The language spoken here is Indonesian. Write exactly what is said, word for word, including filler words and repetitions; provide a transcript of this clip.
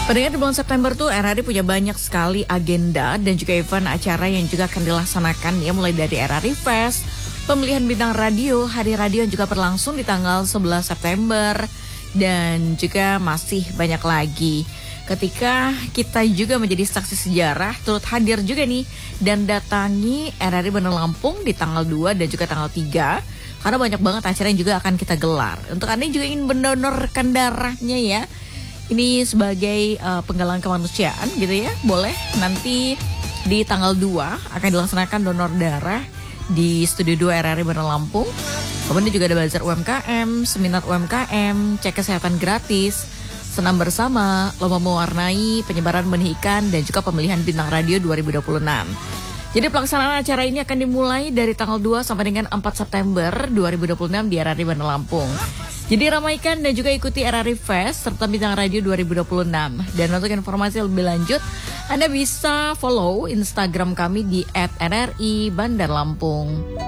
Pendengar, di bulan September tuh R R I punya banyak sekali agenda dan juga event acara yang juga akan dilaksanakan ya, mulai dari R R I Fest, pemilihan bintang radio, hari radio yang juga berlangsung di tanggal sebelas September dan juga masih banyak lagi. Ketika kita juga menjadi saksi sejarah, turut hadir juga nih dan datangi R R I Bandar Lampung di tanggal dua dan juga tanggal tiga. Karena banyak banget acara yang juga akan kita gelar. Untuk Anda yang juga ingin mendonorkan darahnya ya, ini sebagai uh, penggalangan kemanusiaan gitu ya, boleh nanti di tanggal dua akan dilaksanakan donor darah di Studio dua R R I Bandar Lampung. Kemudian juga ada bazar U M K M, seminar U M K M, cek kesehatan gratis, senam bersama, lomba mewarnai, penyebaran benih ikan, dan juga pemilihan bintang radio dua ribu dua puluh enam. Jadi pelaksanaan acara ini akan dimulai dari tanggal dua sampai dengan empat September dua ribu dua puluh enam di R R I Bandar Lampung. Jadi ramaikan dan juga ikuti R R I Fest serta bintang radio dua ribu dua puluh enam. Dan untuk informasi lebih lanjut, Anda bisa follow Instagram kami di et r r i bandar lampung.